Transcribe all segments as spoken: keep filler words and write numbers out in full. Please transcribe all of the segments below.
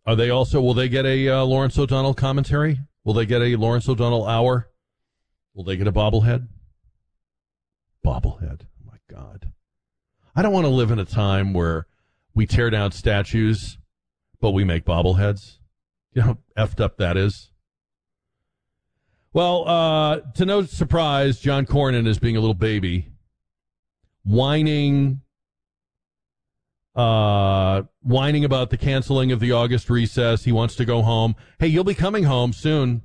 Are they also, will they get a uh, Lawrence O'Donnell commentary? Will they get a Lawrence O'Donnell hour? Will they get a bobblehead? Bobblehead. Oh, my God. I don't want to live in a time where we tear down statues, but we make bobbleheads. You know how effed up that is? Well, uh, to no surprise, John Cornyn is being a little baby, whining, uh, whining about the canceling of the August recess. He wants to go home. Hey, you'll be coming home soon.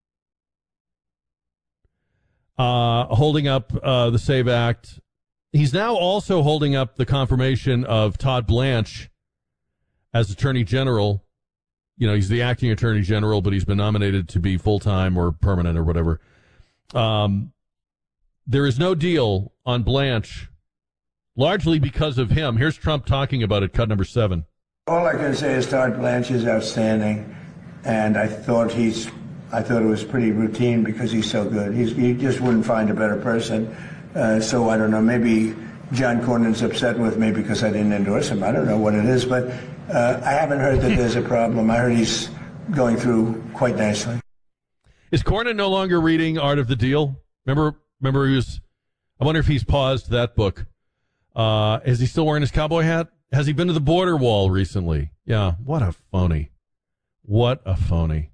Uh, holding up uh, the SAVE Act. He's now also holding up the confirmation of Todd Blanche as Attorney General. You know, he's the acting Attorney General, but he's been nominated to be full-time or permanent or whatever. Um, there is no deal on Blanche, largely because of him. Here's Trump talking about it, cut number seven. All I can say is Todd Blanche is outstanding, and I thought he's, I thought it was pretty routine because he's so good. He's, you just wouldn't find a better person. Uh, so I don't know, maybe John Cornyn's upset with me because I didn't endorse him. I don't know what it is, but uh, I haven't heard that there's a problem. I heard he's going through quite nicely. Is Cornyn no longer reading Art of the Deal? Remember, remember he was, I wonder if he's paused that book. Uh, is he still wearing his cowboy hat? Has he been to the border wall recently? Yeah, what a phony. What a phony.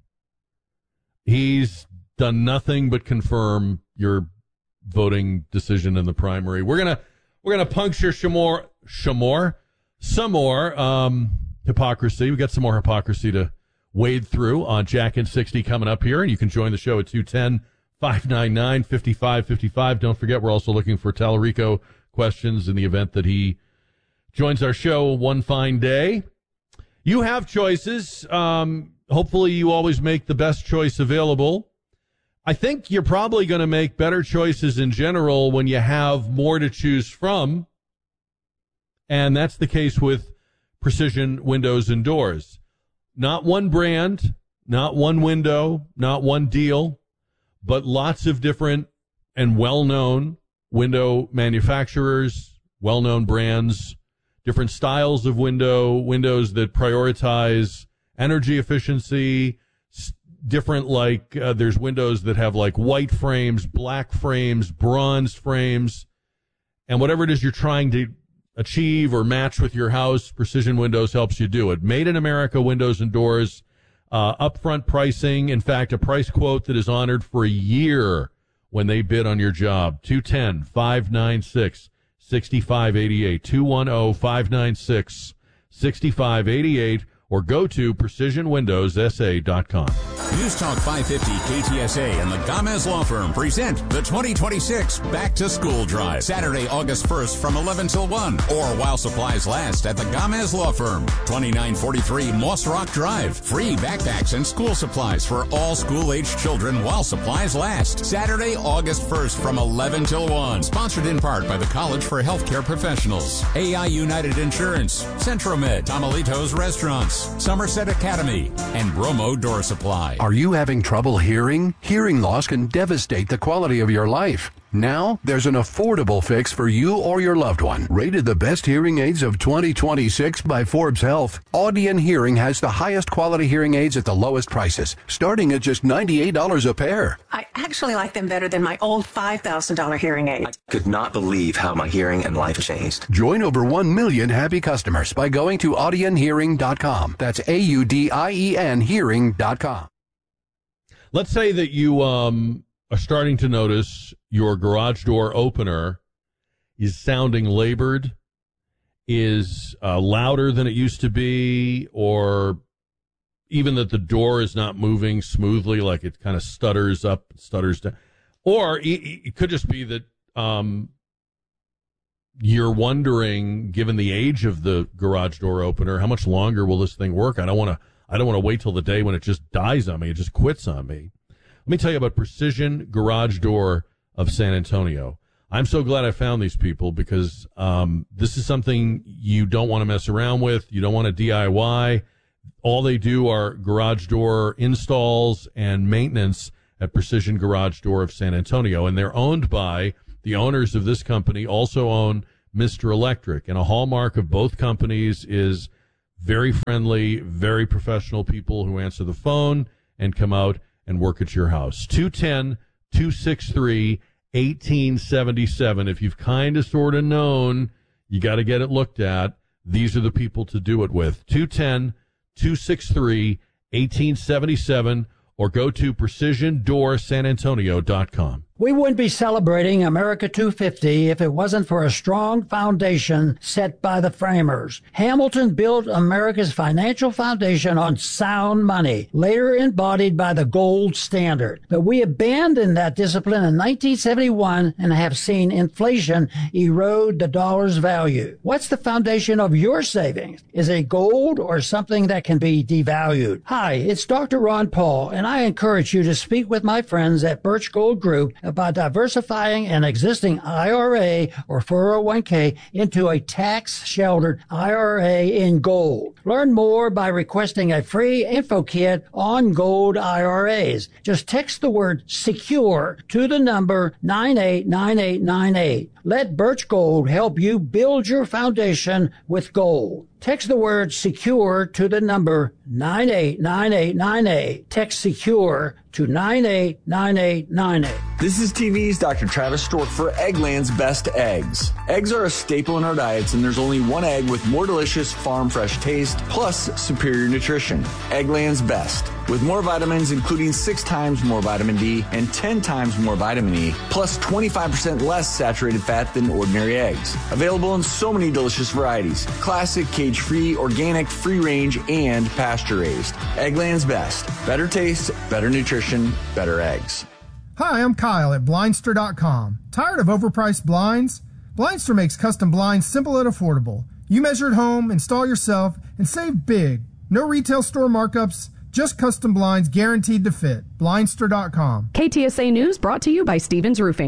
He's done nothing but confirm your voting decision in the primary. We're gonna we're gonna puncture some more, some more, some more um, hypocrisy. We got some more hypocrisy to wade through on Jack and sixty coming up here, and you can join the show at two ten, five nine nine, five five five five. Don't forget, we're also looking for Tallarico questions in the event that he joins our show one fine day. You have choices. Um, hopefully, you always make the best choice available. I think you're probably going to make better choices in general when you have more to choose from. And that's the case with Precision Windows and Doors. Not one brand, not one window, not one deal, but lots of different and well-known window manufacturers, well-known brands, different styles of window, windows that prioritize energy efficiency, different, like, uh, there's windows that have, like, white frames, black frames, bronze frames, and whatever it is you're trying to achieve or match with your house, Precision Windows helps you do it. Made in America windows and doors, uh, upfront pricing, in fact, a price quote that is honored for a year when they bid on your job. two one zero, five nine six, six five eight eight, two one zero, five nine six, six five eight eight, or go to precision windows s a dot com. News Talk five fifty K T S A and the Gomez Law Firm present the twenty twenty-six Back to School Drive. Saturday, August first from eleven till one, or while supplies last at the Gomez Law Firm, twenty-nine forty-three Moss Rock Drive. Free backpacks and school supplies for all school-aged children while supplies last. Saturday, August first from eleven till one. Sponsored in part by the College for Healthcare Professionals, A I United Insurance, Centromed, Tamalitos Restaurants, Somerset Academy, and Bromo Door Supply. Are you having trouble hearing? Hearing loss can devastate the quality of your life. Now, there's an affordable fix for you or your loved one. Rated the best hearing aids of twenty twenty-six by Forbes Health, Audion Hearing has the highest quality hearing aids at the lowest prices, starting at just ninety-eight dollars a pair. I actually like them better than my old five thousand dollars hearing aid. I could not believe how my hearing and life changed. Join over one million happy customers by going to audion hearing dot com. That's A U D I E N hearing dot com. Let's say that you um, are starting to notice your garage door opener is sounding labored, is uh, louder than it used to be, or even that the door is not moving smoothly, like it kind of stutters up, stutters down. Or it could just be that um, you're wondering, given the age of the garage door opener, how much longer will this thing work? I don't want to. I don't want to wait till the day when it just dies on me. It just quits on me. Let me tell you about Precision Garage Door of San Antonio. I'm so glad I found these people because um, this is something you don't want to mess around with. You don't want to D I Y. All they do are garage door installs and maintenance at Precision Garage Door of San Antonio. And they're owned by the owners of this company, also own Mister Electric. And a hallmark of both companies is Very friendly, very professional people who answer the phone and come out and work at your house. two one zero, two six three, one eight seven seven. If you've kind of sort of known you got to get it looked at, these are the people to do it with. two one zero, two six three, one eight seven seven or go to precision door san antonio dot com. We wouldn't be celebrating America two fifty if it wasn't for a strong foundation set by the framers. Hamilton built America's financial foundation on sound money, later embodied by the gold standard. But we abandoned that discipline in nineteen seventy-one and have seen inflation erode the dollar's value. What's the foundation of your savings? Is it gold or something that can be devalued? Hi, it's Doctor Ron Paul, and I encourage you to speak with my friends at Birch Gold Group about diversifying an existing I R A or four oh one k into a tax-sheltered I R A in gold. Learn more by requesting a free info kit on gold I R As. Just text the word SECURE to the number nine eight nine eight nine eight. Let Birch Gold help you build your foundation with gold. Text the word SECURE to the number nine eight nine eight nine eight. Text SECURE to nine eight nine eight nine eight. This is T V's Doctor Travis Stork for Eggland's Best Eggs. Eggs are a staple in our diets, and there's only one egg with more delicious farm fresh taste plus superior nutrition. Eggland's Best. With more vitamins, including six times more vitamin D and ten times more vitamin E, plus twenty-five percent less saturated fat than ordinary eggs. Available in so many delicious varieties. Classic, cage-free, organic, free-range, and pasture-raised. Eggland's Best. Better taste, better nutrition, better eggs. Hi, I'm Kyle at Blindster dot com. Tired of overpriced blinds? Blindster makes custom blinds simple and affordable. You measure at home, install yourself, and save big. No retail store markups, just custom blinds guaranteed to fit. Blindster dot com. K T S A News brought to you by Stevens Roofing.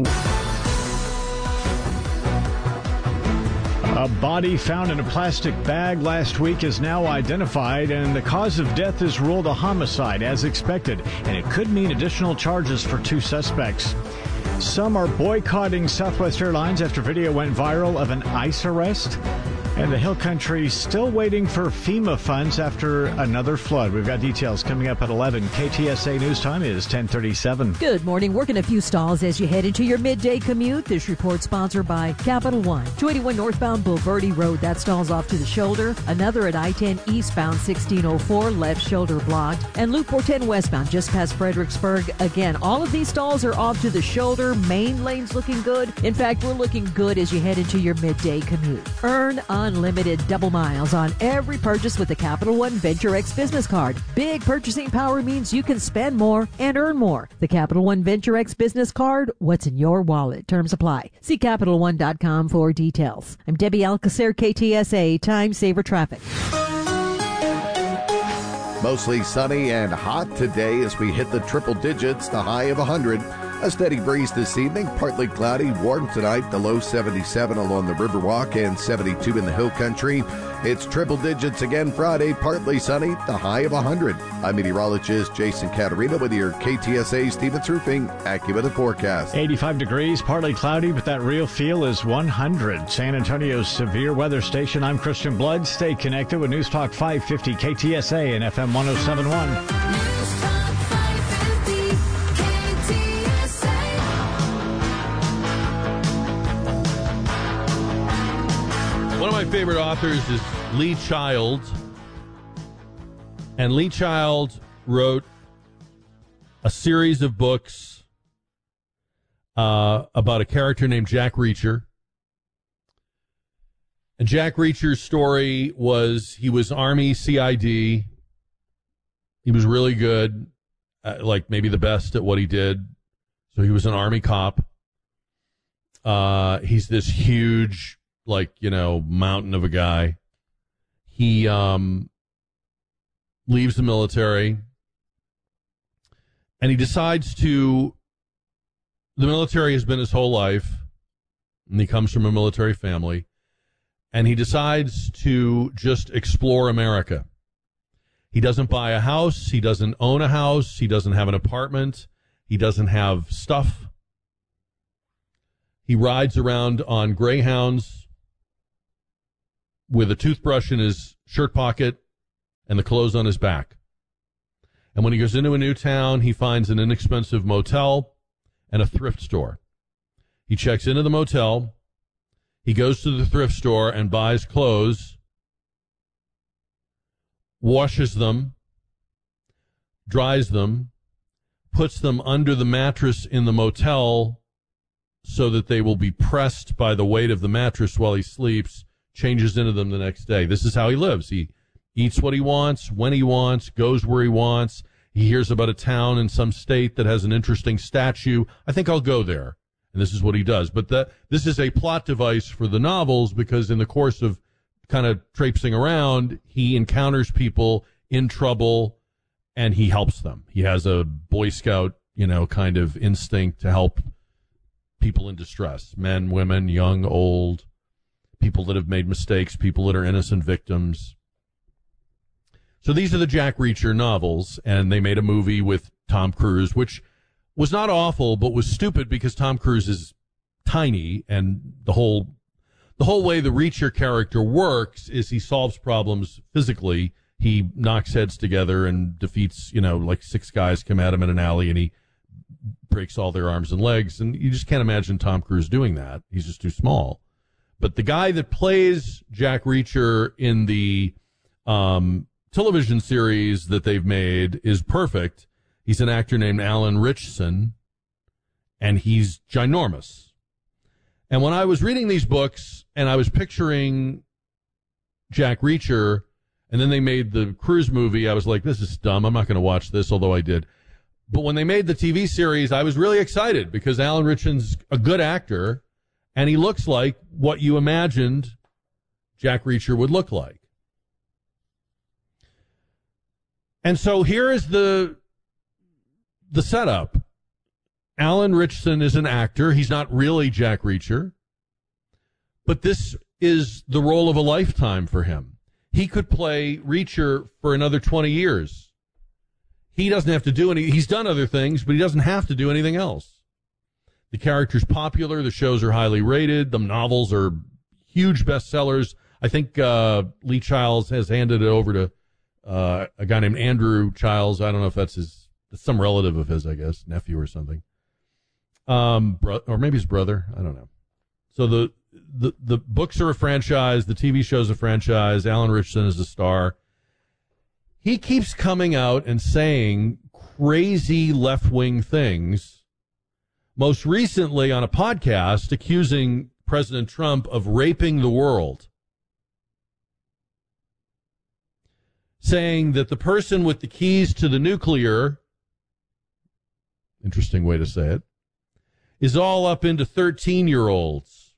A body found in a plastic bag last week is now identified, and the cause of death is ruled a homicide as expected, and it could mean additional charges for two suspects. Some are boycotting Southwest Airlines after video went viral of an ICE arrest. And the Hill Country still waiting for FEMA funds after another flood. We've got details coming up at eleven. K T S A News Time is ten thirty-seven. Good morning. Working a few stalls as you head into your midday commute. This report sponsored by Capital One. two eighty-one northbound Bulverde Road. That stalls off to the shoulder. Another at I ten eastbound sixteen oh four. Left shoulder blocked. And Loop four ten westbound just past Fredericksburg. Again, all of these stalls are off to the shoulder. Main lane's looking good. In fact, we're looking good as you head into your midday commute. Earn on unlimited double miles on every purchase with the Capital One Venture X business card. Big purchasing power means you can spend more and earn more. The Capital One Venture X business card, what's in your wallet? Terms apply. See Capital One dot com for details. I'm Debbie Alcacer, K T S A, Time Saver Traffic. Mostly sunny and hot today as we hit the triple digits, the high of one hundred. A steady breeze this evening, partly cloudy, warm tonight, the low seventy-seven along the Riverwalk and seventy-two in the Hill Country. It's triple digits again Friday, partly sunny, the high of one hundred. I'm meteorologist Jason Caterina with your K T S A Stevens Roofing AccuWeather forecast. eighty-five degrees, partly cloudy, but that real feel is one hundred. San Antonio's severe weather station. I'm Christian Blood. Stay connected with News Talk five fifty K T S A and F M one oh seven point one. One of my favorite authors is Lee Child. And Lee Child wrote a series of books uh, about a character named Jack Reacher. And Jack Reacher's story was he was Army C I D. He was really good, uh, like maybe the best at what he did. So he was an Army cop. Uh, he's this huge, like, you know, mountain of a guy. He um, leaves the military, and he decides to, the military has been his whole life, and he comes from a military family, and he decides to just explore America. He doesn't buy a house, he doesn't own a house, he doesn't have an apartment, he doesn't have stuff. He rides around on Greyhounds with a toothbrush in his shirt pocket and the clothes on his back. And when he goes into a new town, he finds an inexpensive motel and a thrift store. He checks into the motel. He goes to the thrift store and buys clothes, washes them, dries them, puts them under the mattress in the motel so that they will be pressed by the weight of the mattress while he sleeps, changes into them the next day. This is how he lives. He eats what he wants, when he wants, goes where he wants. He hears about a town in some state that has an interesting statue. I think I'll go there. And this is what he does. But the, this is a plot device for the novels because in the course of kind of traipsing around, he encounters people in trouble and he helps them. He has a Boy Scout, you know, kind of instinct to help people in distress, men, women, young, old, people that have made mistakes, people that are innocent victims. So these are the Jack Reacher novels, and they made a movie with Tom Cruise, which was not awful, but was stupid because Tom Cruise is tiny, and the whole the whole way the Reacher character works is he solves problems physically. He knocks heads together and defeats, you know, like six guys come at him in an alley, and he breaks all their arms and legs, and you just can't imagine Tom Cruise doing that. He's just too small. But the guy that plays Jack Reacher in the um, television series that they've made is perfect. He's an actor named Alan Ritchson, and he's ginormous. And when I was reading these books and I was picturing Jack Reacher, and then they made the Cruise movie, I was like, this is dumb. I'm not going to watch this, although I did. But when they made the T V series, I was really excited because Alan Ritchson's a good actor, and he looks like what you imagined Jack Reacher would look like. And so here is the the setup. Alan Ritchson is an actor. He's not really Jack Reacher. But this is the role of a lifetime for him. He could play Reacher for another twenty years. He doesn't have to do any, he's done other things, but he doesn't have to do anything else. The character's popular. The shows are highly rated. The novels are huge bestsellers. I think uh, Lee Childs has handed it over to uh, a guy named Andrew Childs. I don't know if that's his, some relative of his, I guess, nephew or something. Um, bro- or maybe his brother. I don't know. So the, the, the books are a franchise. The T V show's a franchise. Alan Ritchson is a star. He keeps coming out and saying crazy left-wing things, most recently on a podcast accusing President Trump of raping the world, saying that the person with the keys to the nuclear, interesting way to say it, is all up into thirteen-year-olds.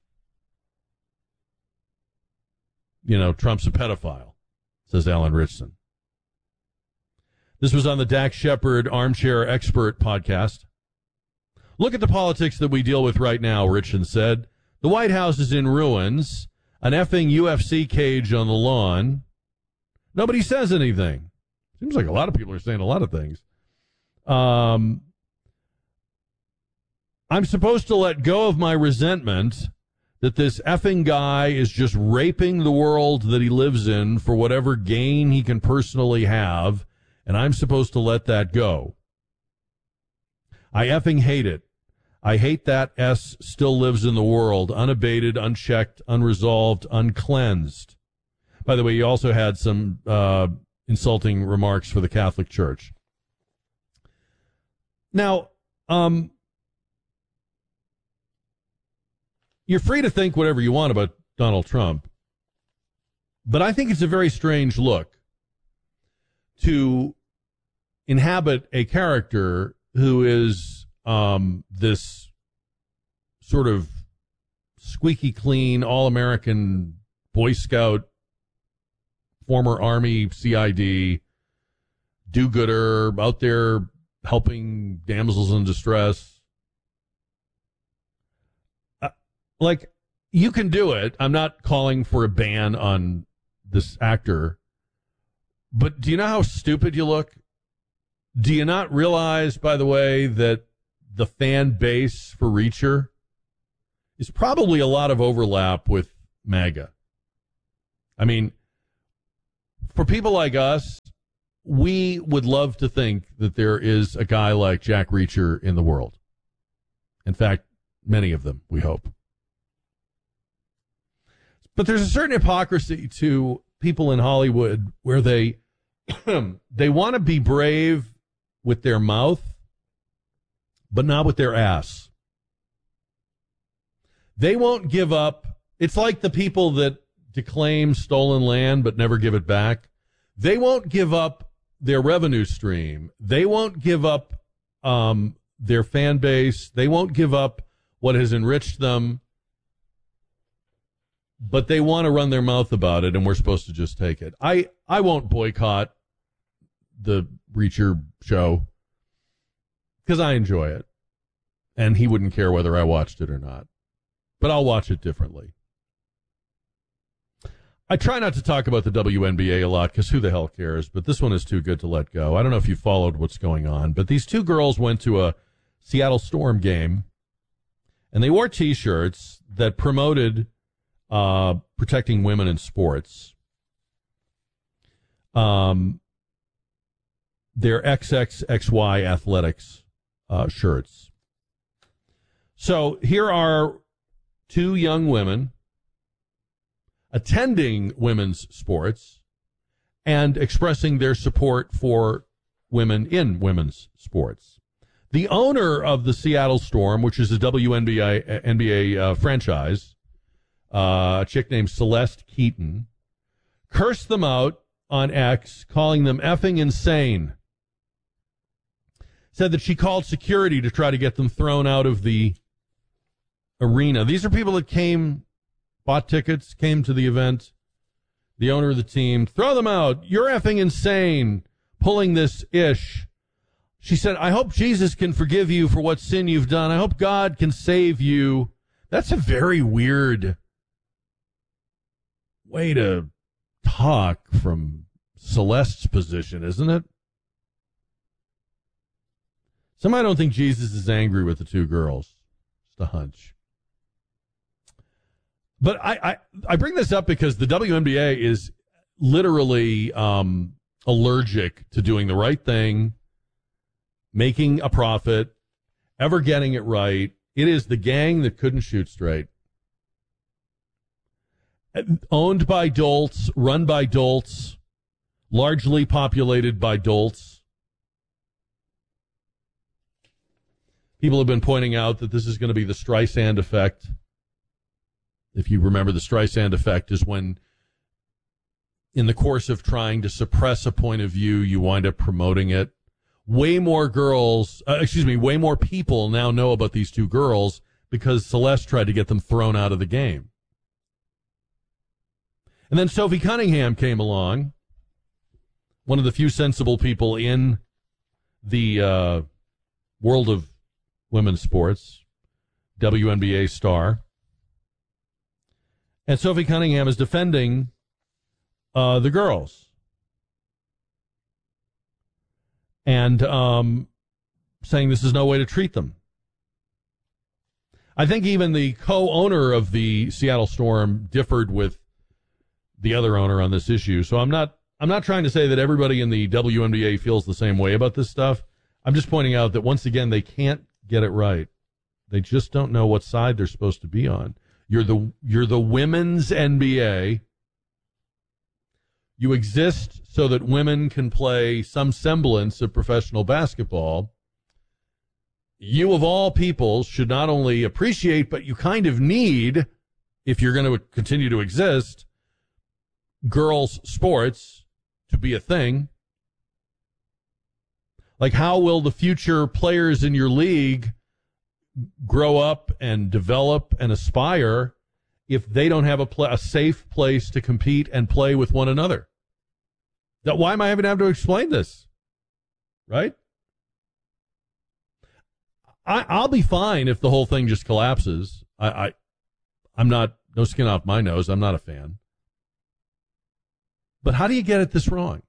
You know, Trump's a pedophile, says Alan Ritchson. This was on the Dax Shepard Armchair Expert podcast. Look at the politics that we deal with right now, Ritchson said. The White House is in ruins, an effing U F C cage on the lawn. Nobody says anything. Seems like a lot of people are saying a lot of things. Um, I'm supposed to let go of my resentment that this effing guy is just raping the world that he lives in for whatever gain he can personally have, and I'm supposed to let that go. I effing hate it. I hate that S still lives in the world, unabated, unchecked, unresolved, uncleansed. By the way, he also had some uh, insulting remarks for the Catholic Church. Now, um, you're free to think whatever you want about Donald Trump, but I think it's a very strange look to inhabit a character who is um, this sort of squeaky clean, all-American Boy Scout, former Army C I D, do-gooder, out there helping damsels in distress. Uh, like, you can do it. I'm not calling for a ban on this actor. But do you know how stupid you look? Do you not realize, by the way, that the fan base for Reacher is probably a lot of overlap with MAGA? I mean, for people like us we would love to think that there is a guy like Jack Reacher in the world. In fact, many of them, we hope. But there's a certain hypocrisy to people in Hollywood where they they want to be brave with their mouth, but not with their ass. They won't give up. It's like the people that declaim stolen land but never give it back. They won't give up their revenue stream. They won't give up um, their fan base. They won't give up what has enriched them. But they want to run their mouth about it, and we're supposed to just take it. I, I won't boycott the Reacher show because I enjoy it, and he wouldn't care whether I watched it or not. But I'll watch it differently. I try not to talk about the W N B A a lot because who the hell cares, but this one is too good to let go. I don't know if you followed what's going on, but these two girls went to a Seattle Storm game, and they wore T-shirts that promoted Uh, protecting women in sports. Um, they're X X X Y athletics uh, shirts. So here are two young women attending women's sports and expressing their support for women in women's sports. The owner of the Seattle Storm, which is a W N B A, N B A uh, franchise, Uh, a chick named Celeste Keaton, cursed them out on X, calling them effing insane. Said that she called security to try to get them thrown out of the arena. These are people that came, bought tickets, came to the event. The owner of the team, throw them out. You're effing insane, pulling this ish. She said, I hope Jesus can forgive you for what sin you've done. I hope God can save you. That's a very weird way to talk from Celeste's position, isn't it? Somehow I don't think Jesus is angry with the two girls. Just a hunch. But I, I, I bring this up because the W N B A is literally um, allergic to doing the right thing, making a profit, ever getting it right. It is the gang that couldn't shoot straight. Owned by dolts, run by dolts, largely populated by dolts. People have been pointing out that this is going to be the Streisand effect. If you remember, the Streisand effect is when, in the course of trying to suppress a point of view, you wind up promoting it. Way more girls, uh, excuse me, way more people now know about these two girls because Celeste tried to get them thrown out of the game. And then Sophie Cunningham came along, one of the few sensible people in the uh, world of women's sports, W N B A star. And Sophie Cunningham is defending uh, the girls. And um, saying this is no way to treat them. I think even the co-owner of the Seattle Storm differed with the other owner on this issue. So I'm not I'm not trying to say that everybody in the W N B A feels the same way about this stuff. I'm just pointing out that once again they can't get it right. They just don't know what side they're supposed to be on. You're the you're the women's N B A. You exist so that women can play some semblance of professional basketball. You, of all people, should not only appreciate, but you kind of need, if you're going to continue to exist, girls' sports to be a thing. Like, how will the future players in your league grow up and develop and aspire if they don't have a, pl- a safe place to compete and play with one another? That, why am I having to have to explain this? Right? I, I'll be fine if the whole thing just collapses. I, I, I'm not, no skin off my nose. I'm not a fan. But how do you get it this wrong?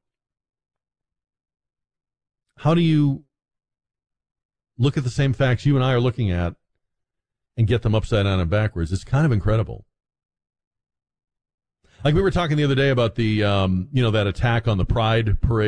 How do you look at the same facts you and I are looking at and get them upside down and backwards? It's kind of incredible. Like we were talking the other day about the, um, you know, that attack on the Pride Parade